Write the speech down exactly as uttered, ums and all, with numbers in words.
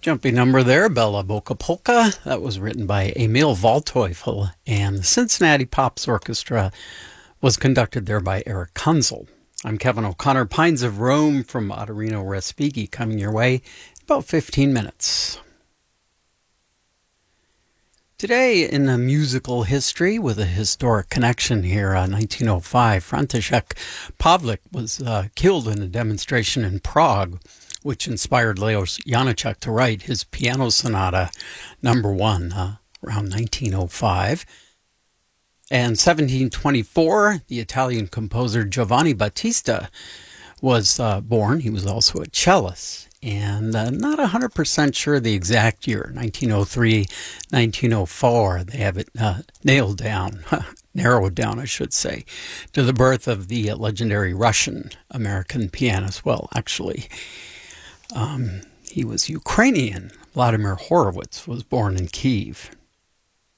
Jumpy number there, Bella Boca Polka. That was written by Emil Waldteufel, and the Cincinnati Pops Orchestra was conducted there by Eric Kunzel. I'm Kevin O'Connor, Pines of Rome from Ottorino Respighi, coming your way in about fifteen minutes. Today in the musical history with a historic connection here, uh, nineteen oh five, František Pavlik was uh, killed in a demonstration in Prague, which inspired Leos Janáček to write his piano sonata number one uh, around nineteen oh five. And seventeen twenty-four, the Italian composer Giovanni Battista was uh, born. He was also a cellist, and uh, not one hundred percent sure the exact year, nineteen oh three, nineteen oh four. They have it uh, nailed down, narrowed down, I should say, to the birth of the legendary Russian-American pianist. Well, actually, Um, he was Ukrainian. Vladimir Horowitz was born in Kyiv.